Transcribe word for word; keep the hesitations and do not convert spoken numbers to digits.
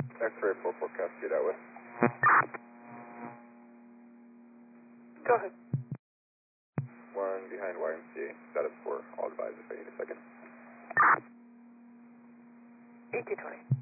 X-ray four forecast, get that way. Go ahead. One behind Y M C A, status four, all advised if I need a second. eighteen twenty.